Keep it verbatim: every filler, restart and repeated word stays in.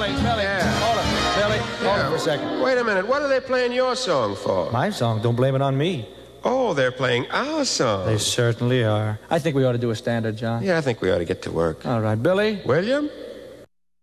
Billy, Billy, Yeah. hold it. Billy, hold Yeah. it for a second. Wait a minute. What are they playing your song for? My song, don't blame it on me. Oh, they're playing our song. They certainly are. I think we ought to do a standard, John. Yeah, I think we ought to get to work. All right, Billy. William?